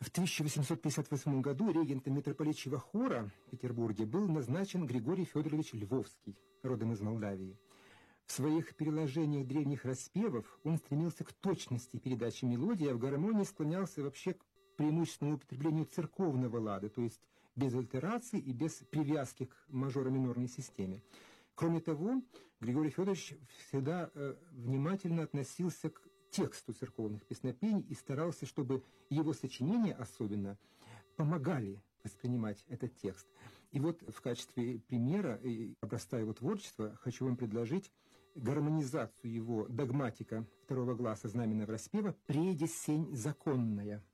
В 1858 году регентом митрополичьего хора в Петербурге был назначен Григорий Федорович Львовский, родом из Молдавии. В своих переложениях древних распевов он стремился к точности передачи мелодии, а в гармонии склонялся вообще к преимущественному употреблению церковного лада, то есть без альтерации и без привязки к мажоро-минорной системе. Кроме того, Григорий Федорович всегда внимательно относился к тексту церковных песнопений и старался, чтобы его сочинения особенно помогали воспринимать этот текст. И вот в качестве примера, обрастая его творчество, хочу вам предложить гармонизацию его догматика второго гласа знаменного распева «Преде сень законная».